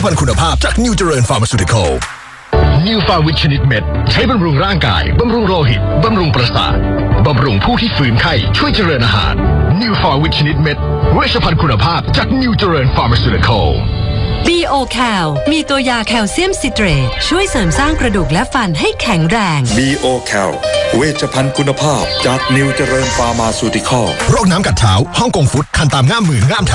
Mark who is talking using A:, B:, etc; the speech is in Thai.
A: พันธุ์คุณภาพจากนิวเจริญฟาร์มาซูติคอล
B: นิวฟาวิตชนิดเม็ดใช้บำรุงร่างกายบำรุงโลหิตบำรุงประสาทบำรุงผู้ที่ฝืนไข้ช่วยเจริญอาหารนิวฟาวิตชนิดเม็ดเวชภัณฑ์คุณภาพจากนิวเจริญฟาร์มาซูติคอล
C: B.O. Cal มีตัวยาแคลเซียมซิเตรตช่วยเสริมสร้างกระดูกและฟันให้แข็งแรง
D: B.O. Cal เวชภัณฑ์คุณภาพจากนิวเจริญฟาร์มาซูติคอล
A: โรคน้ำกัดเท้าฮ่องกงฟุตคันตามง่ามมือง่าม